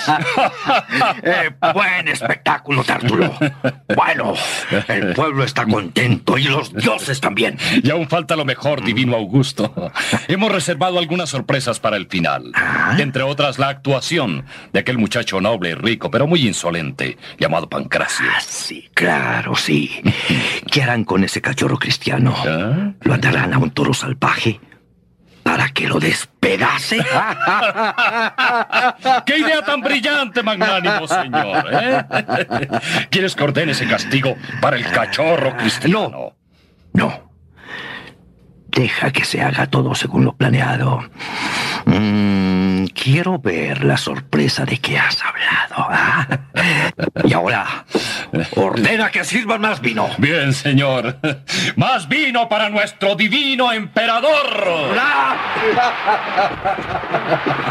Buen espectáculo, Tártulo. Bueno, el pueblo está contento y los dioses también. Y aún falta lo mejor, divino Augusto. Hemos reservado algunas sorpresas para el final. Entre otras, la actuación de aquel muchacho noble y rico, pero muy insolente, llamado Pancracio. Sí, claro, sí. ¿Qué harán con ese cachorro cristiano? ¿Lo atarán a un toro salvaje para que lo despedace? ¡Qué idea tan brillante, magnánimo señor! ¿Quieres que ordene ese castigo para el cachorro cristiano? No. Deja que se haga todo según lo planeado. Quiero ver la sorpresa de que has hablado. Y ahora, ordena que sirvan más vino. Bien, señor. ¡Más vino para nuestro divino emperador!